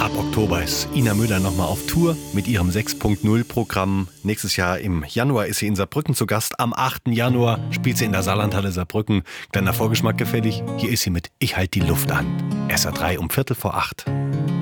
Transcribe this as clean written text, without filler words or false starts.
Ab Oktober ist Ina Müller nochmal auf Tour mit ihrem 6.0-Programm. Nächstes Jahr im Januar ist sie in Saarbrücken zu Gast. Am 8. Januar spielt sie in der Saarlandhalle Saarbrücken. Kleiner Vorgeschmack gefällig. Hier ist sie mit Ich halt die Luft an. SR3 um 7:45.